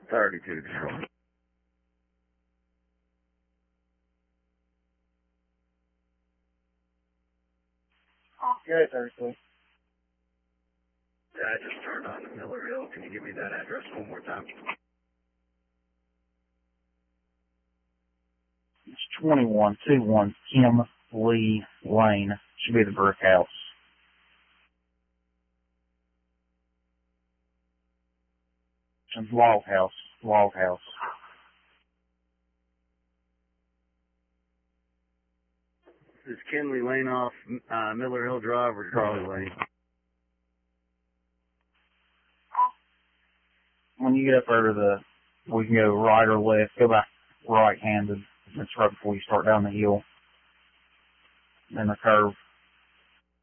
32, Detroit. Okay, 32. Yeah, I just turned on to Miller Hill. Can you give me that address one more time? It's 2121 Kim Lee Lane. Should be the brick house. It's log house. Log house. Is Kinley Lane off Miller Hill Drive or Charlie Lane? When you get up there to we can go right or left. Go back right-handed. It's right before you start down the hill. Then the curve.